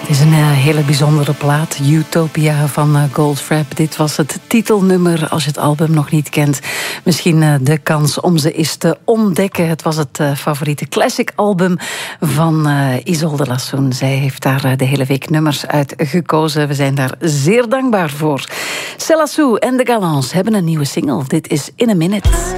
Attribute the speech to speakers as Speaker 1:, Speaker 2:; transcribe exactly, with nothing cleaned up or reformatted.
Speaker 1: Het is een uh, hele bijzondere plaat, Utopia van uh, Goldfrapp. Dit was het titelnummer, als je het album nog niet kent. Misschien uh, de kans om ze eens te ontdekken. Het was het uh, favoriete classic album van uh, Isolde Lassoen. Zij heeft daar uh, de hele week nummers uit gekozen. We zijn daar zeer dankbaar voor. Céla Sou en de Galants hebben een nieuwe single. Dit is In a Minute.